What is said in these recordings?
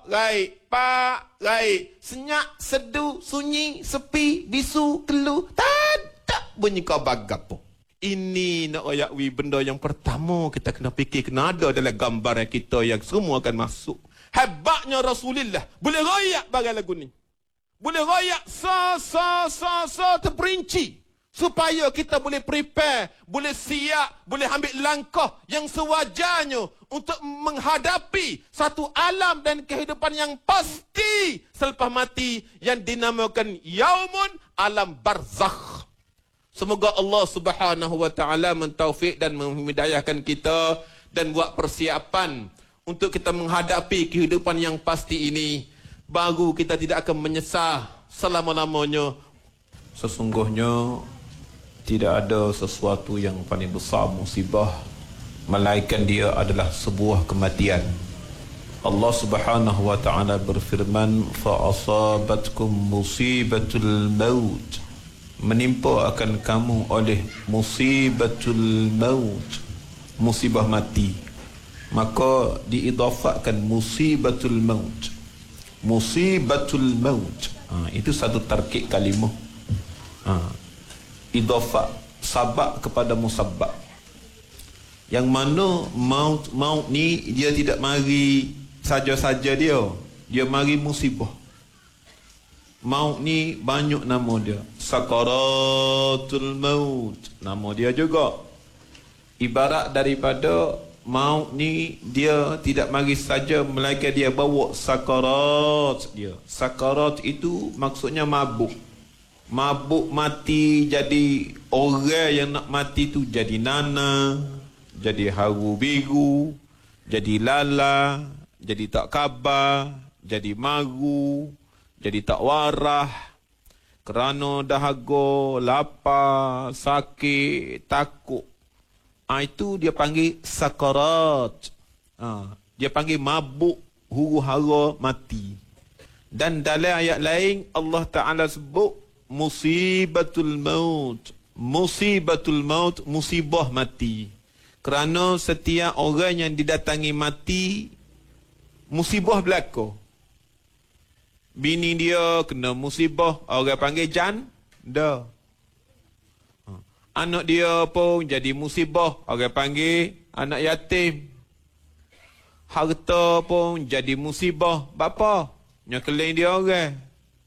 Raik. Pak. Raik. Senyap, sedu, sunyi, sepi, bisu, keluh. Tak ada bunyi kau bagapo. Ini nak royak wi benda yang pertama kita kena fikir, kena ada dalam gambaran kita yang semua akan masuk. Hebatnya Rasulullah boleh royak bagai lagu ni. Boleh royak terperinci supaya kita boleh prepare, boleh siap, boleh ambil langkah yang sewajarnya untuk menghadapi satu alam dan kehidupan yang pasti selepas mati yang dinamakan yaumun alam barzakh. Semoga Allah Subhanahu wa taala mentaufiq dan menghidayahkan kita dan buat persiapan untuk kita menghadapi kehidupan yang pasti ini. Baru kita tidak akan menyesal selama-lamanya. Sesungguhnya tidak ada sesuatu yang paling besar musibah melainkan dia adalah sebuah kematian. Allah Subhanahu wa taala berfirman, fa asabatkum musibatul maut, menimpa akan kamu oleh musibatul maut, musibah mati. Maka diidafatkan musibatul maut, musibatul maut. Itu satu tarkib kalimah. Idafat sabab kepada musabbab, yang mana maut ni dia tidak mari saja-saja, dia mari musibah. Maut ni banyak nama dia. Sakaratul maut, nama dia juga. Ibarat daripada maut ni dia tidak mari saja, melainkan dia bawa sakarat dia. Sakarat itu maksudnya mabuk. Mabuk mati, jadi orang yang nak mati tu jadi nana, jadi haru biru, jadi lala, jadi tak khabar, jadi maru, jadi tak warah kerana dahaga, lapar, sakit, takut. Itu dia panggil sakarat. Dia panggil mabuk, huru-hara mati. Dan dalam ayat lain Allah Ta'ala sebut musibatul maut. Musibatul maut, musibah mati. Kerana setiap orang yang didatangi mati, musibah berlaku. Bini dia kena musibah, orang panggil janda. Anak dia pun jadi musibah, orang panggil anak yatim. Harta pun jadi musibah. Bapa nyekeling dia orang.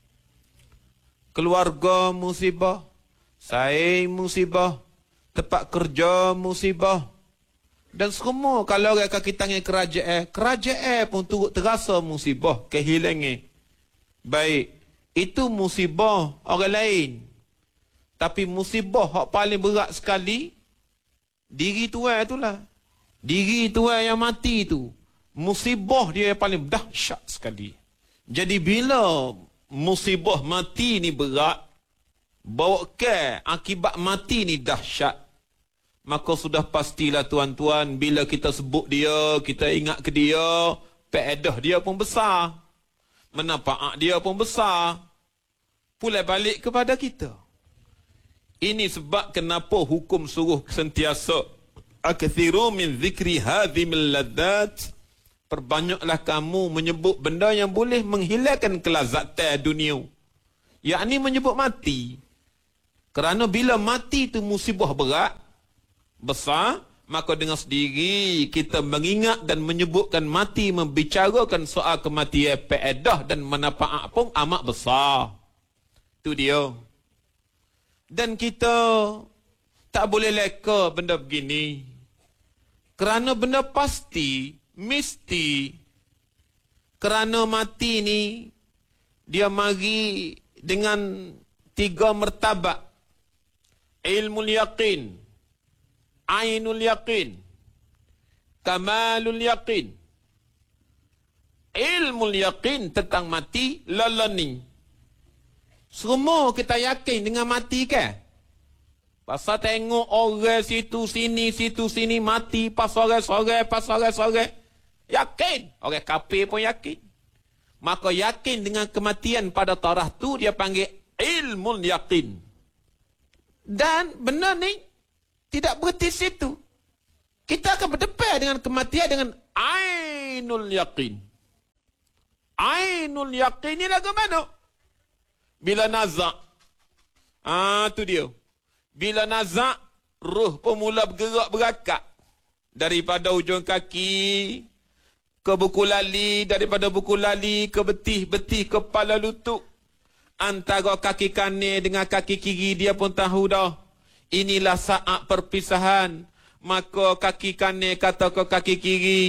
Keluarga musibah, saing musibah, tempat kerja musibah. Dan semua kalau orang kaki tangan kerajaan pun turut terasa musibah, kehilangan. Baik, itu musibah orang lain. Tapi musibah yang paling berat sekali, diri tuan itulah. Diri tuan yang mati itu. Musibah dia yang paling dahsyat sekali. Jadi bila musibah mati ni berat, bawa ke akibat mati ni dahsyat, maka sudah pastilah tuan-tuan, bila kita sebut dia, kita ingat ke dia, faedah dia pun besar. Manfaat dia pun besar. Pulai balik kepada kita. Ini sebab kenapa hukum suruh sentiasa akthiru min zikri hadhimil laddat. Perbanyaklah kamu menyebut benda yang boleh menghilangkan kelazatan dunia. Yakni menyebut mati. Kerana bila mati itu musibah berat, besar, maka dengan sendiri kita mengingat dan menyebutkan mati, membicarakan soal kematian, faedah dan manfaat pun amat besar. Itu dia. Dan kita tak boleh leka benda begini. Kerana benda pasti, mesti. Kerana mati ni, dia mari dengan 3 martabat. Ilmul yaqin, ainul yaqin, kamalul yaqin. Ilmul yaqin tentang mati, lalani. Semua kita yakin dengan mati ke? Pasal tengok orang situ sini mati, pas sore. Yakin. Orang kafir pun yakin. Maka yakin dengan kematian pada tarikh tu dia panggil ilmul yaqin. Dan benar ni tidak berhenti situ. Kita akan berdepan dengan kematian dengan ainul yaqin. Ainul yaqin ni lagu mana? Bila nazak. Tu dia. Bila nazak, ruh pun mula bergerak berakak. Daripada ujung kaki ke buku lali, daripada buku lali ke betih kepala lutut. Antara kaki kanan dengan kaki kiri dia pun tahu dah. Inilah saat perpisahan. Maka kaki kanan kata ke kaki kiri,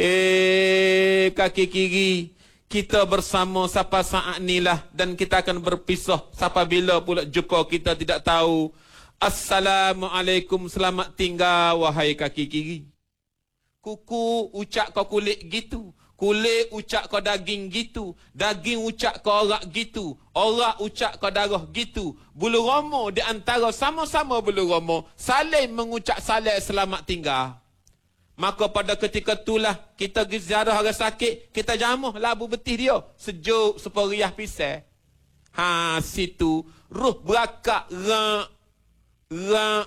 kaki kiri, kita bersama sampai saat inilah dan kita akan berpisah sampai bila pula jumpa kita tidak tahu. Assalamualaikum, selamat tinggal wahai kaki kiri. Kuku ucap kau kulit gitu. Kulit ucap kau daging gitu. Daging ucap kau orak gitu. Orak ucap kau darah gitu. Bulu roma di antara sama-sama bulu roma saling mengucap salam selamat tinggal. Maka pada ketika itulah kita pergi ziarah orang sakit, kita jamuh labu betih dia. Sejuk seperiah pisang. Situ ruh berakak rak.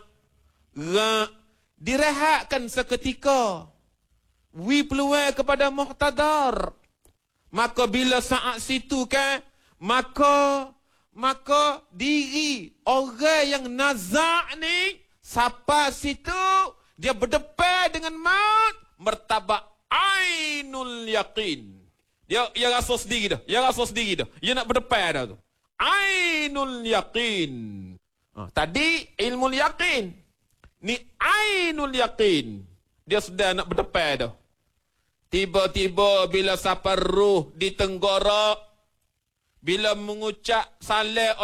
Direhatkan seketika. Peluang kepada muhtadar. Maka bila saat situ kan, maka diri orang yang nazak ni sampai situ dia berdepan dengan maut, martabat ainul yaqin. Dia rasa sendiri dah. Dia nak berdepan dah tu. Ainul yaqin. Tadi ilmu yaqin. Ni ainul yaqin. Dia sudah nak berdepan dah. Tiba-tiba bila sampai ruh di tenggorak, bila mengucap salam